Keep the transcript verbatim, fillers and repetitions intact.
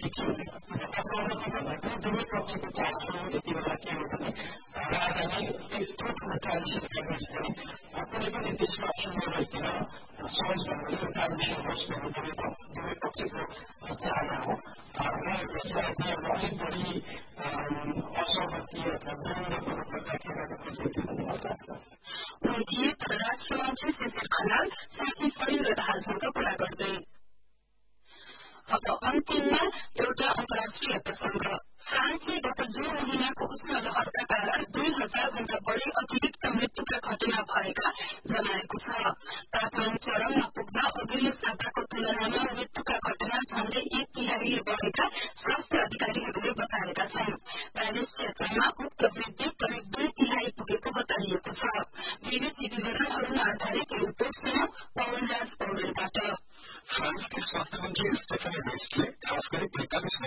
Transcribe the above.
थियो असहमति भनेको दुवै पक्षको चासो यति बेला के हो भने राजधानी यत्रो ठुलो ट्रान्जिसन गर्नुहोस् कुनै पनि देशको अप्सन नभइकन सहजभन्दा ट्रान्जिसन होस् भन्ने दुवै दुवै पक्षको चाहना हो र यसलाई चाहिँ अब अलिक बढी असहमति अथवा जरुरतको रूपमा व्याख्या गर्न खोजेको भन्ने मलाई लाग्छ। उनकी परराष्ट्र मन्त्री शिशिर खनाल साथी फरिन र दाहालसँग कुरा गर्दै। अब अन्तिममा एउटा अन्तर्राष्ट्रिय प्रसंग फ्रान्सले गत जून महीनाको उष्ण लहरका कारण दुई हजार भन्दा बढ़ी अतिरिक्त मृत्युका घटना भएका जनाएको छ। तापमान चरममा पुग्दा अघिल्लो साताको तुलनामा मृत्युका घटना झण्डै एक तिहाईले बढ़ेका स्वास्थ्य अधिकारीहरूले बताएका छन्। प्यारिस क्षेत्रमा उक्त वृद्धि करिब दुई तिहाई पुगेको बताइएको छ। बीबीसी विवरणहरूमा आधारित यो रिपोर्टसँग पवन राज पौडेलबाट। फ्रान्सकी स्वास्थ्य मन्त्री स्टेफनी वेस्टले खास गरी पैंतालिस